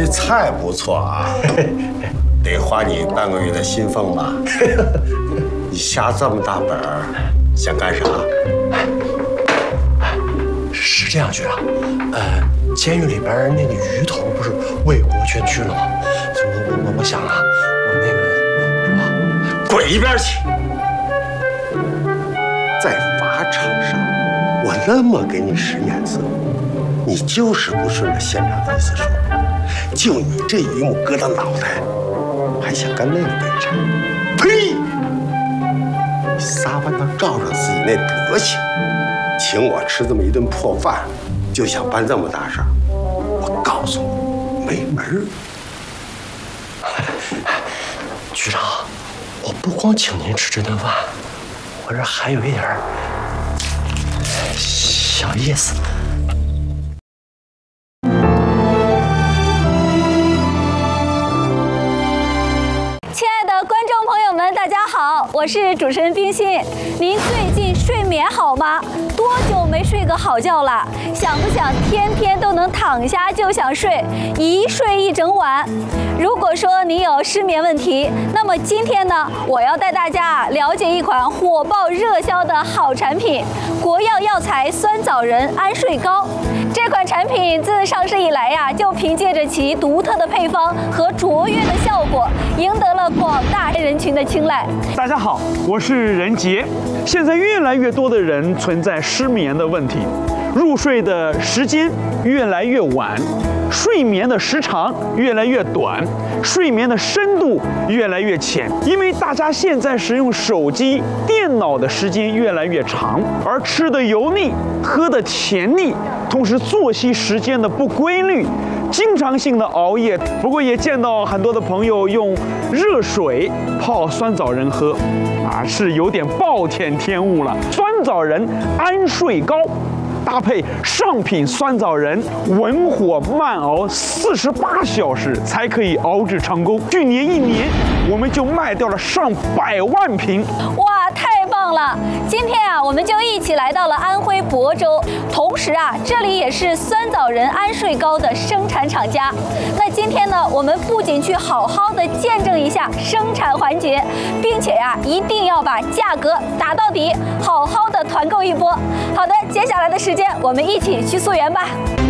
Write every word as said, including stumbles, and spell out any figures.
菜不错啊，得花你半个月的薪俸吧？你下这么大本儿，想干啥？ 是这样，局长，呃，监狱里边那个鱼头不是为国捐躯了吗？我我我我想啊，我那个是吧？ 滚一边去！在法场上，我那么给你使眼色，你就是不顺着县长的意思说。就你这榆木疙瘩脑袋，还想干那个北辰？呸！你撒把当照着自己那德行，请我吃这么一顿破饭，就想办这么大事儿，我告诉你，没门儿！ 局长，我不光请您吃这顿饭，我这还有一点小意思。 亲爱的观众朋友们，大家好，我是主持人冰心。您最近睡眠好吗？多久没睡个好觉了？想不想天天都能躺下就想睡，一睡一整晚？如果说你有失眠问题，那么今天呢，我要带大家了解一款火爆热销的好产品——国药药材酸枣仁安睡膏。这款产品自上市以来呀，就凭借着其独特的配方和卓越的效果，赢得了广大人群的青睐。 大家好，我是任杰。现在越来越多的人存在失眠的问题，入睡的时间越来越晚，睡眠的时长越来越短，睡眠的深度越来越浅。因为大家现在使用手机、电脑的时间越来越长，而吃的油腻，喝的甜腻，同时作息时间的不规律，经常性的熬夜。不过也见到很多的朋友用热水泡酸枣仁喝，啊，是有点暴殄天物了。酸枣仁安睡膏搭配上品酸枣仁，文火慢熬四十八小时才可以熬制成功。去年一年，我们就卖掉了上百万瓶。 哇，太棒了！今天啊，我们就一起来到了安徽亳州，同时啊，这里也是酸枣仁安睡膏的生产厂家。那今天呢，我们不仅去好好的见证一下生产环节，并且呀、啊，一定要把价格打到底，好好的团购一波。好的，接下来的时间我们一起去溯源吧。